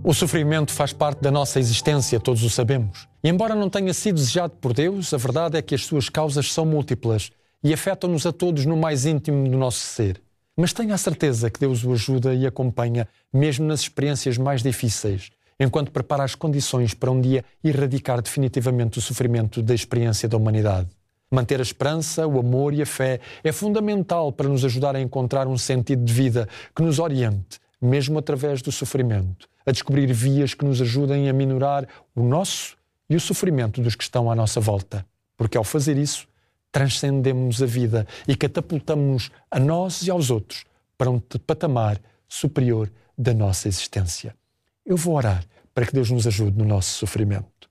O sofrimento faz parte da nossa existência, todos o sabemos. E embora não tenha sido desejado por Deus, a verdade é que as suas causas são múltiplas e afetam-nos a todos no mais íntimo do nosso ser. Mas tenha a certeza que Deus o ajuda e acompanha, mesmo nas experiências mais difíceis, enquanto prepara as condições para um dia erradicar definitivamente o sofrimento da experiência da humanidade. Manter a esperança, o amor e a fé é fundamental para nos ajudar a encontrar um sentido de vida que nos oriente, mesmo através do sofrimento, a descobrir vias que nos ajudem a minorar o nosso e o sofrimento dos que estão à nossa volta. Porque ao fazer isso, transcendemos a vida e catapultamos-nos a nós e aos outros para um patamar superior da nossa existência. Eu vou orar para que Deus nos ajude no nosso sofrimento.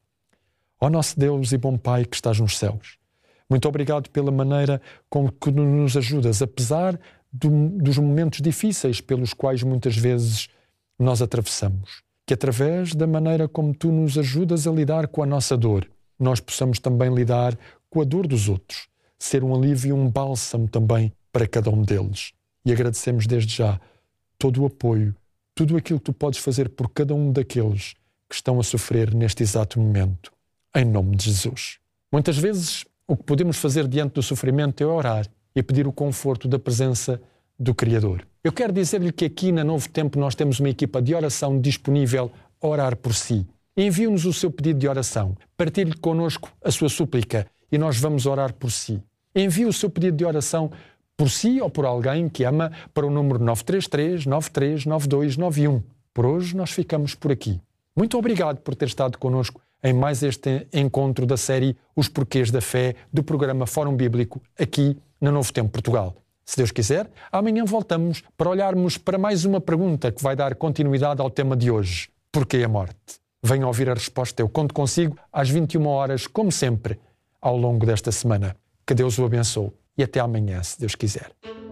Ó nosso Deus e bom Pai que estás nos céus, muito obrigado pela maneira com que nos ajudas, apesar dos momentos difíceis pelos quais muitas vezes nós atravessamos. Que através da maneira como tu nos ajudas a lidar com a nossa dor, nós possamos também lidar com a dor dos outros, ser um alívio e um bálsamo também para cada um deles. E agradecemos desde já todo o apoio, tudo aquilo que tu podes fazer por cada um daqueles que estão a sofrer neste exato momento. Em nome de Jesus. Muitas vezes o que podemos fazer diante do sofrimento é orar e pedir o conforto da presença do Criador. Eu quero dizer-lhe que aqui na Novo Tempo nós temos uma equipa de oração disponível a orar por si. Envie-nos o seu pedido de oração, partilhe connosco a sua súplica e nós vamos orar por si. Envie o seu pedido de oração por si ou por alguém que ama para o número 933 93 9291. Por hoje nós ficamos por aqui. Muito obrigado por ter estado connosco em mais este encontro da série Os Porquês da Fé do programa Fórum Bíblico aqui na Novo Tempo Portugal. Se Deus quiser, amanhã voltamos para olharmos para mais uma pergunta que vai dar continuidade ao tema de hoje. Porquê a morte? Venha ouvir a resposta. Eu conto consigo às 21 horas, como sempre, ao longo desta semana. Que Deus o abençoe e até amanhã, se Deus quiser.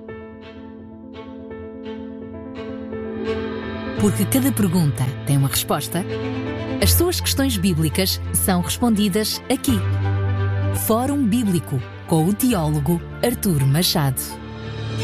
Porque cada pergunta tem uma resposta, as suas questões bíblicas são respondidas aqui. Fórum Bíblico, com o teólogo Artur Machado.